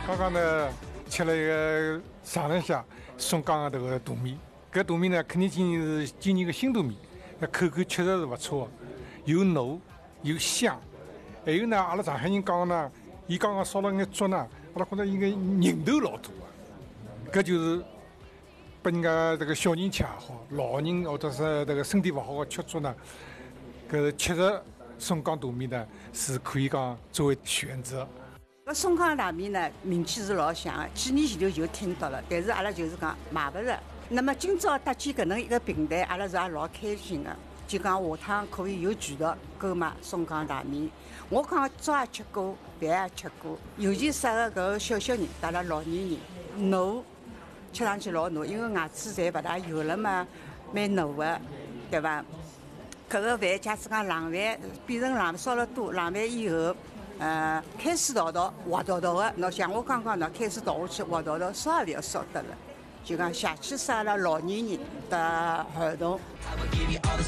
刚刚呢吃了一个上龙虾松江的这个大米，搿大米呢肯定今年的新大米，那口感确实是不错，又糯又香。还有呢，阿拉上海人讲呢，伊刚刚烧了眼粥呢，阿拉觉得应该人头老多啊，搿就是拨人家这个小人吃也好，老人或者是这个身体不好的吃粥呢，搿确实松江大米呢是可以讲作为选择。 搿松江大米呢，名气是老响的，几年前头就听到了，但是阿拉就是讲买勿着。那么今朝搭建搿能一个平台，阿拉是也老开心的，就讲下趟可以有渠道购买松江大米。我讲粥也吃过，饭也吃过，尤其适合搿个小人，带了老年人，糯，吃上去老糯，因为牙齿侪勿大有了嘛，蛮糯的，对伐？搿个饭假使讲冷饭变成冷烧了多，冷饭以后。开水倒滑倒的，喏像我刚刚喏开水倒下去滑倒，烧也勿要烧得了，就讲下去适合了老年人的儿童。